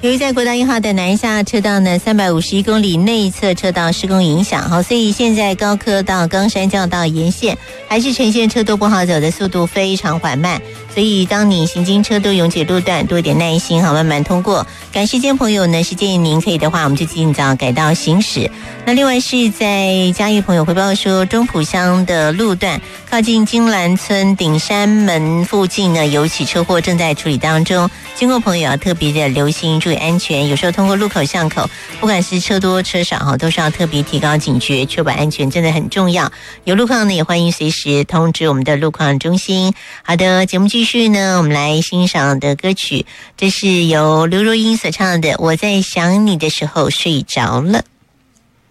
由于在国道1号的南下车道呢351公里内侧车道施工影响，好，所以现在高科到冈山交流道沿线还是呈现车多不好走的速度非常缓慢，所以当你行经车多拥挤路段，多一点耐心，好，慢慢通过。赶时间朋友呢，是建议您可以的话，我们就尽早改道行驶。那另外是在嘉义朋友回报说，中埔乡的路段靠近金兰村顶山门附近呢，有起车祸正在处理当中，经过朋友要特别的留心，注意安全。有时候通过路口巷口，不管是车多车少都是要特别提高警觉，确保安全真的很重要。有路况呢，也欢迎随时通知我们的路况中心。好的，节目继续呢，我们来欣赏的歌曲，这是由刘若英所唱的《我在想你的时候睡着了》。